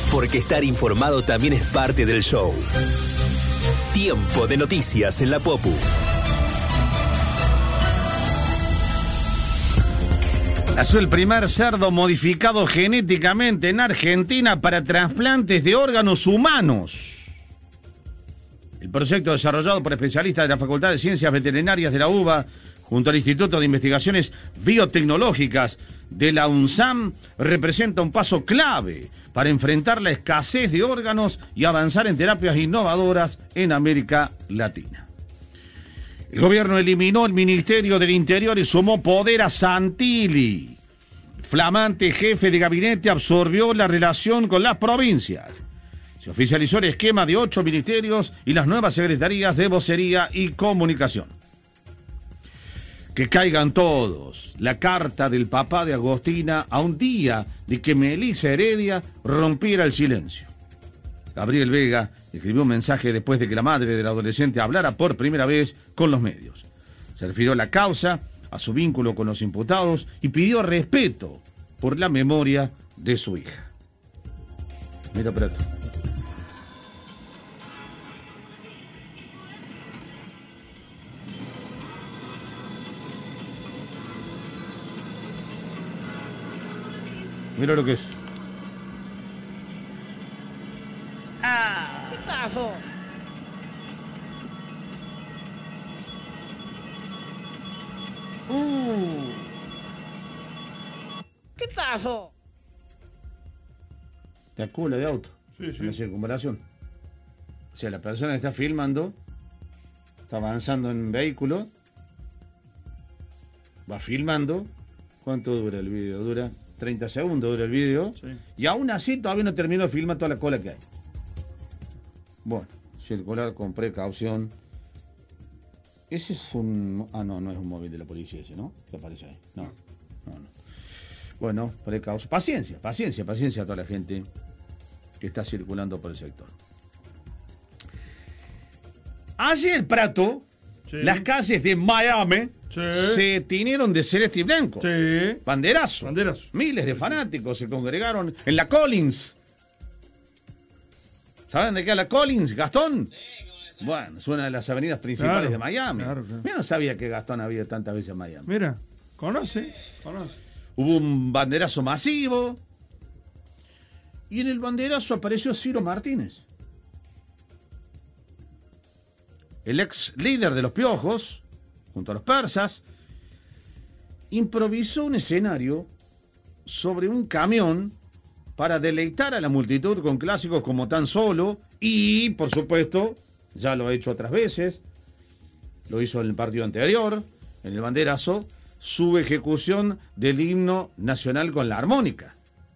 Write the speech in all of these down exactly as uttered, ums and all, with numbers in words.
porque estar informado también es parte del show. Tiempo de noticias en la Popu. Nació el primer cerdo modificado genéticamente en Argentina para trasplantes de órganos humanos. El proyecto desarrollado por especialistas de la Facultad de Ciencias Veterinarias de la UBA junto al Instituto de Investigaciones Biotecnológicas de la UNSAM representa un paso clave para enfrentar la escasez de órganos y avanzar en terapias innovadoras en América Latina. El gobierno eliminó el Ministerio del Interior y sumó poder a Santilli. Flamante jefe de gabinete absorbió la relación con las provincias. Se oficializó el esquema de ocho ministerios y las nuevas secretarías de vocería y comunicación. Que caigan todos. La carta del papá de Agostina a un día de que Melissa Heredia rompiera el silencio. Gabriel Vega escribió un mensaje después de que la madre del adolescente hablara por primera vez con los medios. Se refirió a la causa, a su vínculo con los imputados y pidió respeto por la memoria de su hija. Mira, Prato. Mira lo que es. Ah, ¿qué pasó? Uh. ¿Qué pasó? La cola de auto. Sí, sí. En la circunvalación. O sea, la persona que está filmando está avanzando en vehículo, va filmando. ¿Cuánto dura el video? Dura treinta segundos dura el video. Sí. Y aún así todavía no terminó de filmar toda la cola que hay. Bueno, circular con precaución. Ese es un... Ah, no, no es un móvil de la policía ese, ¿no? ¿Qué aparece ahí? No, no, no. Bueno, precaución. Paciencia, paciencia, paciencia a toda la gente que está circulando por el sector. Ayer, Prato, Sí. las calles de Miami Sí. se tiñeron de celeste y blanco. Sí. Banderazo. Banderazo. Miles de fanáticos se congregaron en la Collins. ¿Saben de qué es la Collins, Gastón? Bueno, es una de las avenidas principales Claro, de Miami. claro, claro. Yo no sabía que Gastón había tantas veces en Miami. Mira, conoce, conoce. Hubo un banderazo masivo. Y en el banderazo apareció Ciro Martínez. El ex líder de los Piojos, junto a los persas, improvisó un escenario sobre un camión para deleitar a la multitud con clásicos como Tan Solo y, por supuesto, ya lo ha hecho otras veces, lo hizo en el partido anterior, en el banderazo, su ejecución del himno nacional con la armónica.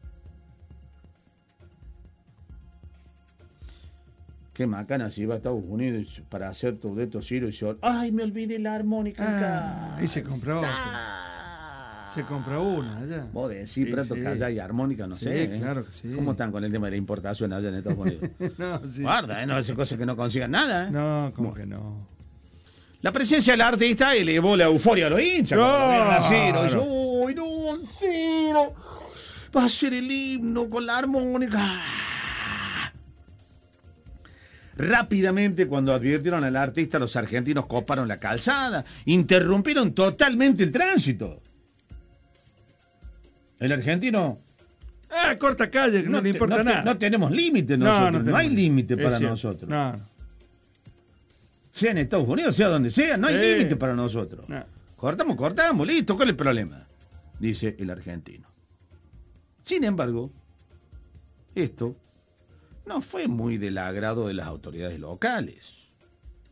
Qué macana si iba a Estados Unidos para hacer tu de Ciro y yo, ¡ay, me olvidé la armónica! Ah, acá! y se compró otra. Ah. Se compró una allá. Vos decís, Sí, Prato, sí. que allá hay armónica, no Sí, sé. ¿eh? claro que sí. ¿Cómo están con el tema de la importación allá en Estados Unidos? No, sí. Guarda, ¿eh? No es cosa que no consigan nada. ¿eh? No, como Bueno. que no. La presencia del artista elevó la euforia a los hinchas. Claro. Cuando lo vieron a Ciro. Dice, ¡uy, no, Ciro! Va a ser el himno con la armónica. Rápidamente, cuando advirtieron al artista, los argentinos coparon la calzada, interrumpieron totalmente el tránsito. El argentino... Ah, corta calle, que no, le te- importa no te- nada. no tenemos límite No, nosotros, no no, tenemos hay límite. límite Es para cierto. nosotros. No, no. Sea en Estados Unidos, sea donde sea, no hay Sí. límite para nosotros. No. Cortamos, cortamos, listo, ¿cuál es el problema? Dice el argentino. Sin embargo, esto no fue muy del agrado de las autoridades locales.